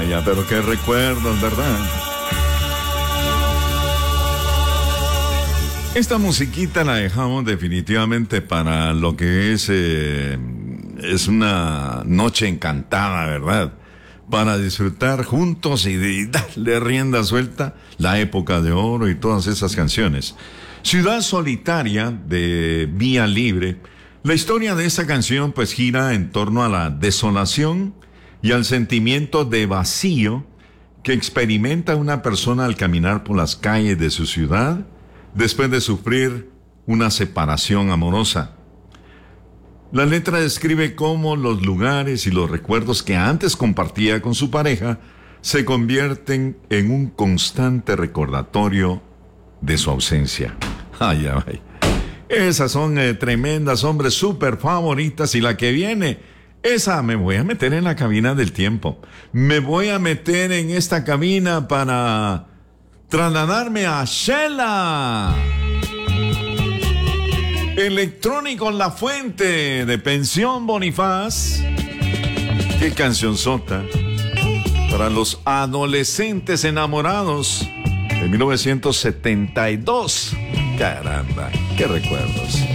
Vaya, pero qué recuerdos, ¿verdad? Esta musiquita la dejamos definitivamente para lo que es una noche encantada, ¿verdad? Para disfrutar juntos y darle rienda suelta, la época de oro y todas esas canciones. Ciudad Solitaria de Vía Libre. La historia de esta canción pues gira en torno a la desolación y al sentimiento de vacío que experimenta una persona al caminar por las calles de su ciudad después de sufrir una separación amorosa. La letra describe cómo los lugares y los recuerdos que antes compartía con su pareja se convierten en un constante recordatorio de su ausencia. Ay, ay. Esas son tremendas, hombres, súper favoritas. Y la que viene, esa me voy a meter en la cabina del tiempo. Me voy a meter en esta cabina para trasladarme a Shela. Electrónico La Fuente de Pensión Bonifaz. Qué cancionzota para los adolescentes enamorados de 1972. Caramba, qué recuerdos.